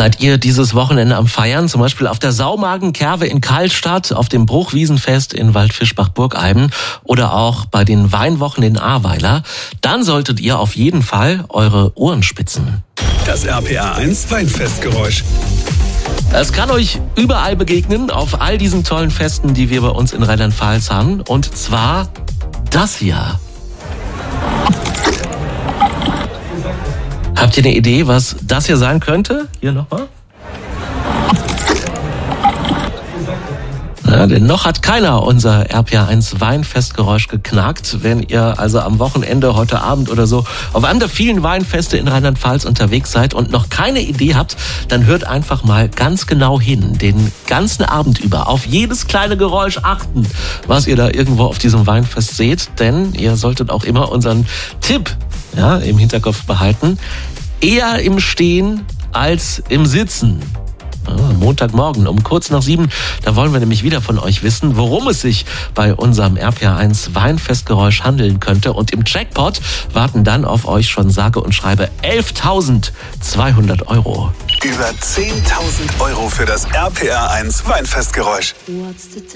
Seid ihr dieses Wochenende am Feiern? Zum Beispiel auf der Saumagen-Kerwe in Karlstadt, auf dem Bruchwiesenfest in Waldfischbach-Burgeiben oder auch bei den Weinwochen in Ahrweiler? Dann solltet ihr auf jeden Fall eure Ohren spitzen. Das RPA1 Weinfestgeräusch. Es kann euch überall begegnen, auf all diesen tollen Festen, die wir bei uns in Rheinland-Pfalz haben. Und zwar das hier. Habt ihr eine Idee, was das hier sein könnte? Hier nochmal. Ja, denn noch hat keiner unser RPA1 Weinfestgeräusch geknackt. Wenn ihr also am Wochenende, heute Abend oder so, auf einem der vielen Weinfeste in Rheinland-Pfalz unterwegs seid und noch keine Idee habt, dann hört einfach mal ganz genau hin, den ganzen Abend über, auf jedes kleine Geräusch achten, was ihr da irgendwo auf diesem Weinfest seht. Denn ihr solltet auch immer unseren Tipp im Hinterkopf behalten. Eher im Stehen als im Sitzen. Montagmorgen um kurz nach 7, da wollen wir nämlich wieder von euch wissen, worum es sich bei unserem RPA1 Weinfestgeräusch handeln könnte. Und im Jackpot warten dann auf euch schon sage und schreibe 11.200 €. Über 10.000 € für das RPA1 Weinfestgeräusch.